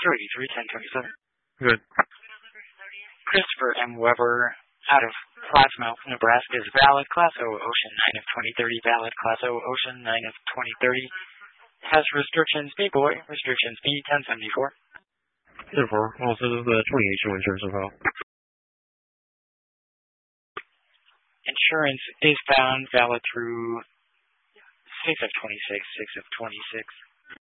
283-1027. Good. Christopher M. Weber out of Plattsmouth, Nebraska is valid. Class O, Ocean 9 of 2030, valid. Class O, Ocean 9 of 2030. Has restrictions B, boy. Restrictions B, 1074. Therefore, also the 28 show insurance of file. Insurance is found valid through 6 of 26, 6 of 26.